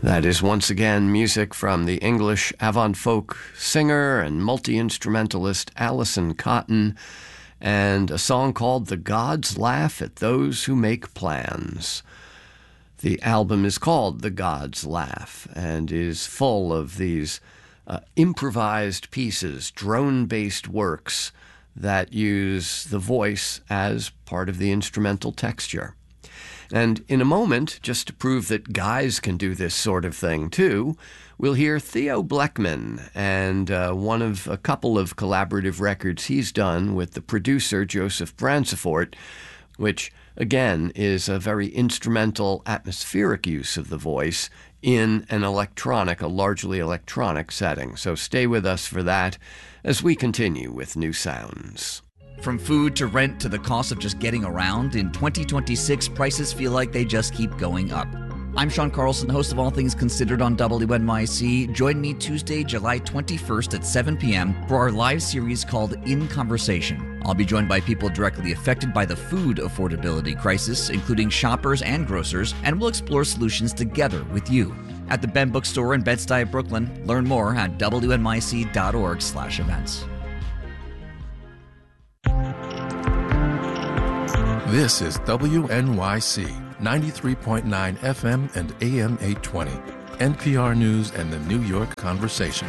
That is once again music from the English avant-folk singer and multi-instrumentalist Alison Cotton, and a song called The Gods Laugh at Those Who Make Plans. The album is called The Gods Laugh and is full of these improvised pieces, drone-based works that use the voice as part of the instrumental texture. And in a moment, just to prove that guys can do this sort of thing too, we'll hear Theo Bleckmann and one of a couple of collaborative records he's done with the producer Joseph Bransford, which again is a very instrumental, atmospheric use of the voice in a largely electronic setting. So stay with us for that as we continue with New Sounds. From food to rent to the cost of just getting around, in 2026, prices feel like they just keep going up. I'm Sean Carlson, host of All Things Considered on WNYC. Join me Tuesday, July 21st at 7 p.m. for our live series called In Conversation. I'll be joined by people directly affected by the food affordability crisis, including shoppers and grocers, and we'll explore solutions together with you. At the Ben Bookstore in Bed-Stuy, Brooklyn. Learn more at wnyc.org/events. This is WNYC 93.9 FM and AM 820, NPR News and the New York Conversation.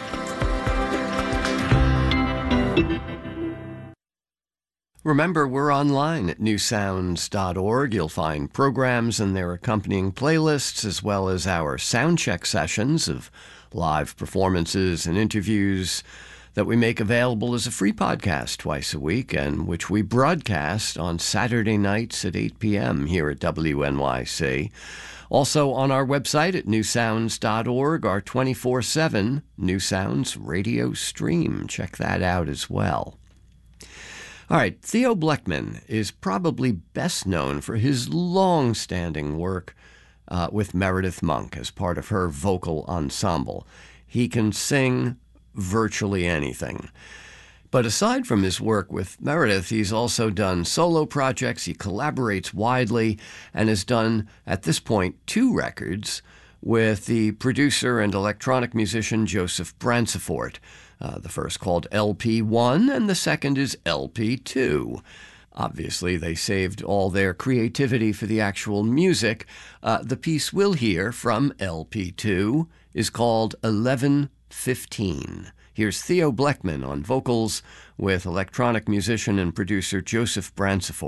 Remember, we're online at newsounds.org. You'll find programs and their accompanying playlists, as well as our soundcheck sessions of live performances and interviews that we make available as a free podcast twice a week, and which we broadcast on Saturday nights at 8 p.m. here at WNYC. Also on our website at newsounds.org, our 24/7 New Sounds radio stream. Check that out as well. All right, Theo Bleckmann is probably best known for his long-standing work with Meredith Monk as part of her vocal ensemble. He can sing virtually anything. But aside from his work with Meredith, he's also done solo projects, he collaborates widely, and has done, at this point, 2 records with the producer and electronic musician Joseph Bransford. The first called LP1, and the second is LP2. Obviously, they saved all their creativity for the actual music. The piece we'll hear from LP2 is called 11:15. Here's Theo Bleckmann on vocals with electronic musician and producer Joseph Bransford.